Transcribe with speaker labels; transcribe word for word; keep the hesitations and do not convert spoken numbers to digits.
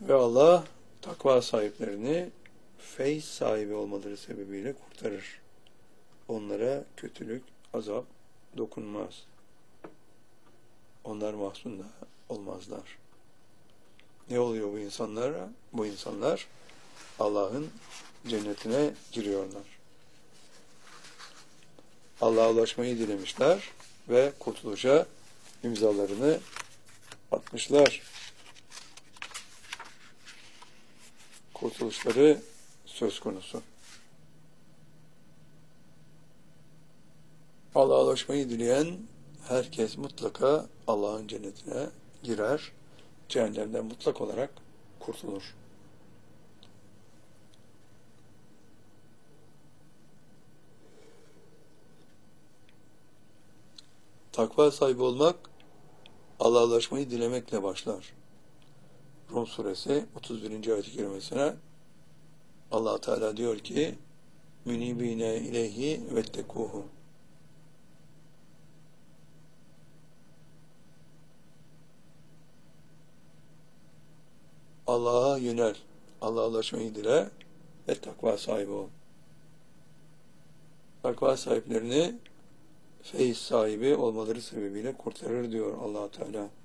Speaker 1: Ve Allah takva sahiplerini feyz sahibi olmaları sebebiyle kurtarır. Onlara kötülük, azap dokunmaz. Onlar mahzunda olmazlar. Ne oluyor bu insanlara? Bu insanlar Allah'ın cennetine giriyorlar. Allah'a ulaşmayı dilemişler ve kurtuluşa imzalarını atmışlar. Kurtuluşları söz konusu. Allah'a ulaşmayı dileyen herkes mutlaka Allah'ın cennetine girer, cehennemden mutlak olarak kurtulur. Takva sahibi olmak, Allah'a ulaşmayı dilemekle başlar. Rum suresi otuz birinci ayet-i kerimesine Allah Teala diyor ki: "Münibine ileyhi vettekuhu." Allah'a yönel, Allah'a ulaşmayı dile ve takva sahibi ol. Takva sahiplerini feyz sahibi olmaları sebebiyle kurtarır diyor Allah Teala.